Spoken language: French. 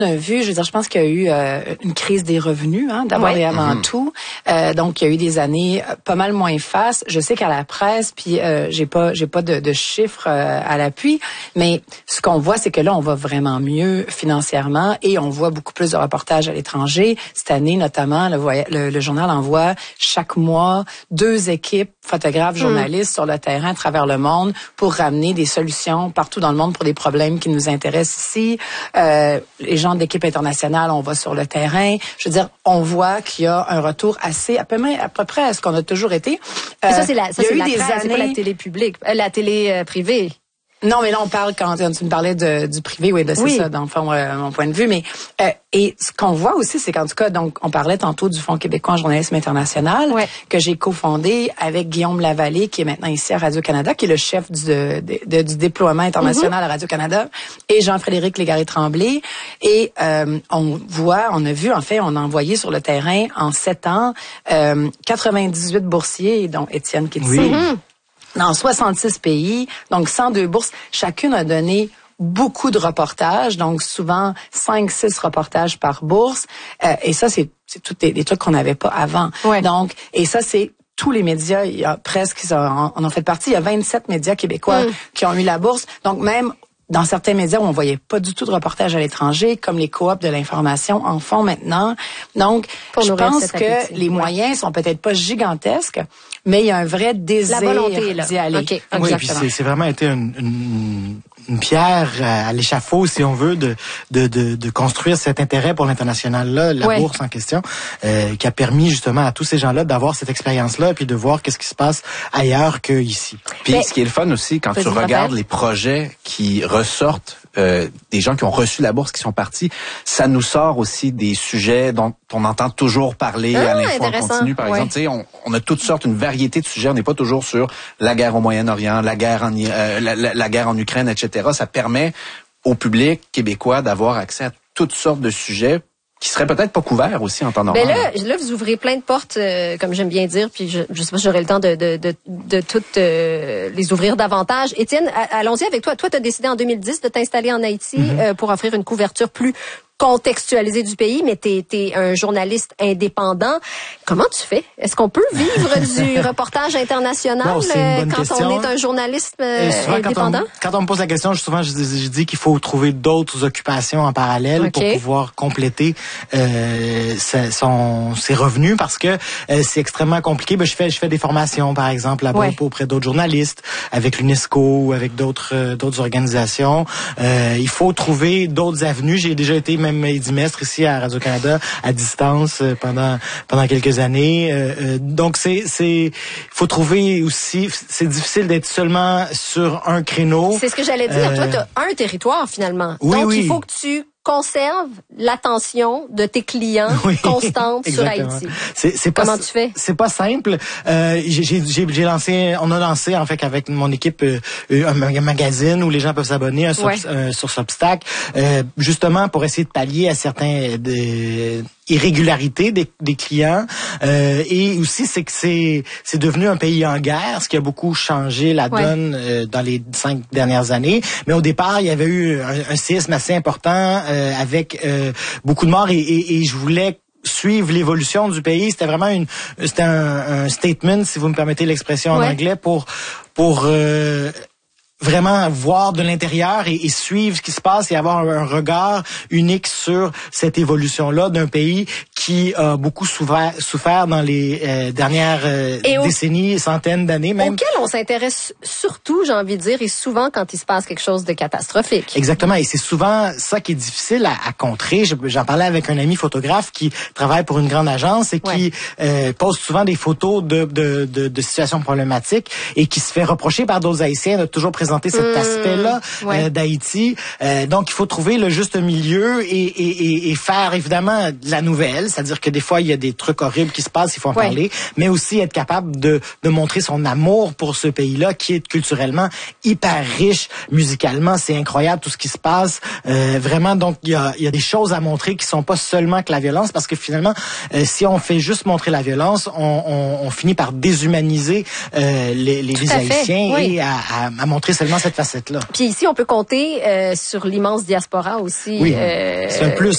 On a vu, je veux dire, je pense qu'il y a eu une crise des revenus, d'abord et avant tout. Donc, il y a eu des années pas mal moins fastes. Je sais qu'à la presse, puis j'ai pas de chiffres à l'appui, mais ce qu'on voit, c'est que là, on va vraiment mieux financièrement et on voit beaucoup plus de reportages à l'étranger. Cette année, notamment, le journal envoie chaque mois 2 équipes, photographes, journalistes sur le terrain à travers le monde pour ramener des solutions partout dans le monde pour des problèmes qui nous intéressent ici. Les gens d'équipe internationale, on va sur le terrain. Je veux dire, on voit qu'il y a un retour assez à peu près à ce qu'on a toujours été. Mais ça, c'est la presse, c'est pas la télé publique, la télé privée. Non, mais là, on parle, quand tu me parlais du privé, oui, c'est ça, dans le fond, mon point de vue. Mais et ce qu'on voit aussi, c'est qu'en tout cas, donc, on parlait tantôt du Fonds québécois en journalisme international, que j'ai cofondé avec Guillaume Lavallée, qui est maintenant ici à Radio-Canada, qui est le chef du déploiement international à Radio-Canada, et Jean-Frédéric Légaré-Tremblay. Et on a envoyé sur le terrain, en 7 ans, 98 boursiers, dont Étienne qui est ici. Dans 66 pays, donc 102 bourses. Chacune a donné beaucoup de reportages, donc souvent 5-6 reportages par bourse. Et ça, c'est tous des trucs qu'on n'avait pas avant. Donc, et ça, c'est tous les médias, il y a presque, on en fait partie, il y a 27 médias québécois qui ont eu la bourse. Donc, même dans certains médias où on voyait pas du tout de reportages à l'étranger, comme les coops de l'information en font maintenant. Donc, je pense que les moyens sont peut-être pas gigantesques, mais il y a un vrai désir d'y aller. Okay. Oui, puis c'est vraiment été une pierre à l'échafaud, si on veut, de construire cet intérêt pour l'international-là, la bourse en question, qui a permis justement à tous ces gens-là d'avoir cette expérience-là, puis de voir qu'est-ce qui se passe ailleurs qu'ici. Puis ce qui est le fun aussi, quand tu regardes les projets qui ressortent, des gens qui ont reçu la bourse, qui sont partis, ça nous sort aussi des sujets dont on entend toujours parler à l'Info en continu, par exemple. Tu sais, on a toutes sortes, une variété de sujets. On n'est pas toujours sur la guerre au Moyen-Orient, la guerre en Ukraine, etc. Ça permet au public québécois d'avoir accès à toutes sortes de sujets qui seraient peut-être pas couverts aussi en temps normal. Mais là, vous ouvrez plein de portes, comme j'aime bien dire, puis je sais pas si j'aurai le temps de toutes les ouvrir davantage. Étienne, allons-y avec toi. Toi, tu as décidé en 2010 de t'installer en Haïti pour offrir une couverture plus contextualisée du pays, mais t'es un journaliste indépendant. Comment tu fais? Est-ce qu'on peut vivre du reportage international quand on est un journaliste indépendant? Quand on me pose la question, souvent je dis qu'il faut trouver d'autres occupations en parallèle pour pouvoir compléter ses revenus, parce que c'est extrêmement compliqué. Je fais des formations, par exemple, là-bas auprès d'autres journalistes, avec l'UNESCO ou avec d'autres organisations. Il faut trouver d'autres avenues. J'ai déjà été même édimestre ici à Radio-Canada à distance pendant quelques années. Donc faut trouver aussi, c'est difficile d'être seulement sur un créneau. C'est ce que j'allais dire. Toi, tu as un territoire finalement. Donc il faut que tu conserve l'attention de tes clients constante sur Haïti. Comment tu fais? C'est pas simple. On a lancé en fait avec mon équipe un magazine où les gens peuvent s'abonner, un source obstacle, justement pour essayer de pallier à certains irrégularités des clients. Et aussi, c'est que c'est devenu un pays en guerre, ce qui a beaucoup changé la donne dans les 5 dernières années. Mais au départ, il y avait eu un séisme assez important avec beaucoup de morts et je voulais suivre l'évolution du pays. C'était vraiment un statement, si vous me permettez l'expression en anglais, pour vraiment voir de l'intérieur et suivre ce qui se passe et avoir un regard unique sur cette évolution-là d'un pays qui a beaucoup souffert dans les dernières décennies, centaines d'années même. Auquel on s'intéresse surtout, j'ai envie de dire, et souvent quand il se passe quelque chose de catastrophique. Exactement, et c'est souvent ça qui est difficile à contrer. J'en parlais avec un ami photographe qui travaille pour une grande agence et qui pose souvent des photos de situations problématiques et qui se fait reprocher par d'autres Haïtiens de toujours présenter cet aspect-là d'Haïti. Donc, il faut trouver le juste milieu et faire évidemment de la nouvelle, c'est-à-dire que des fois, il y a des trucs horribles qui se passent, il faut en parler, mais aussi être capable de montrer son amour pour ce pays-là qui est culturellement hyper riche, musicalement, c'est incroyable tout ce qui se passe. Vraiment, donc, il y a des choses à montrer qui sont pas seulement que la violence, parce que finalement, si on fait juste montrer la violence, on finit par déshumaniser les Haïtiens et à montrer seulement cette facette-là. Puis ici, on peut compter sur l'immense diaspora aussi. Oui, c'est un plus.